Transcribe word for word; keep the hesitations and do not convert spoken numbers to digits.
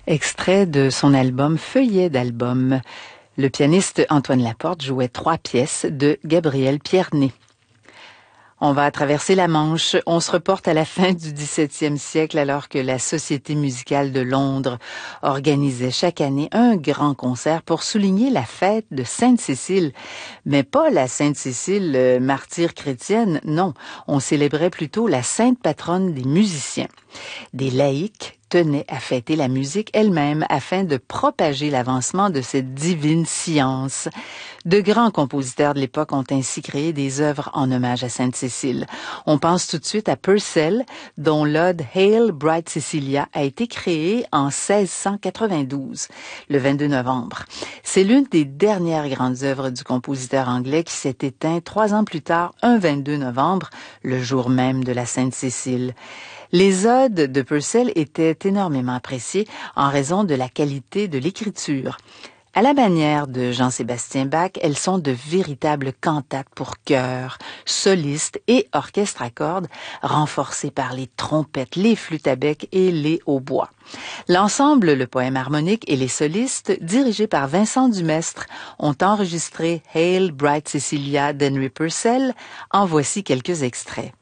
Extrait de son album Feuillet d'album. Le pianiste Antoine Laporte jouait trois pièces de Gabriel Pierné. On va traverser la Manche. On se reporte à la fin du dix-septième siècle alors que la Société musicale de Londres organisait chaque année un grand concert pour souligner la fête de Sainte-Cécile. Mais pas la Sainte-Cécile euh, martyre chrétienne, non. On célébrait plutôt la sainte patronne des musiciens. Des laïcs tenaient à fêter la musique elle-même afin de propager l'avancement de cette divine science. De grands compositeurs de l'époque ont ainsi créé des œuvres en hommage à Sainte-Cécile. On pense tout de suite à Purcell, dont l'ode Hail Bright Cecilia a été créée en seize cent quatre-vingt-douze, le vingt-deux novembre. C'est l'une des dernières grandes œuvres du compositeur anglais qui s'est éteint trois ans plus tard, un vingt-deux novembre, le jour même de la Sainte-Cécile. Les odes de Purcell étaient énormément appréciées en raison de la qualité de l'écriture. À la manière de Jean-Sébastien Bach, elles sont de véritables cantates pour chœur, solistes et orchestre à cordes, renforcés par les trompettes, les flûtes à bec et les hautbois. L'ensemble, le poème harmonique et les solistes, dirigés par Vincent Dumestre, ont enregistré Hail Bright Cecilia d'Henry Purcell. En voici quelques extraits.